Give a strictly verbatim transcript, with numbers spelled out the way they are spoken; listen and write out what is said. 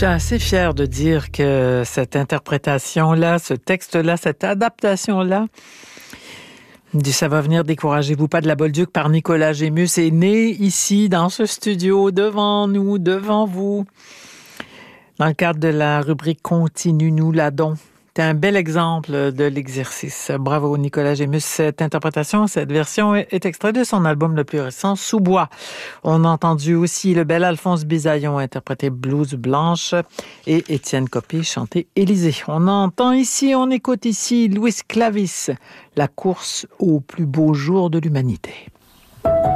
suis assez fière de dire que cette interprétation-là, ce texte-là, cette adaptation-là du Ça va venir, découragez-vous pas de la Bolduc par Nicolas Gémus est né ici, dans ce studio, devant nous, devant vous, dans le cadre de la rubrique Continue, nous l'adons. C'est un bel exemple de l'exercice. Bravo Nicolas Gémus. Cette interprétation, cette version est extraite de son album le plus récent, Sous-bois. On a entendu aussi le bel Alphonse Bisaillon interpréter Blues Blanche et Étienne Copé chanter Élysée. On entend ici, on écoute ici Louis Clavis, La course au plus beau jour de l'humanité.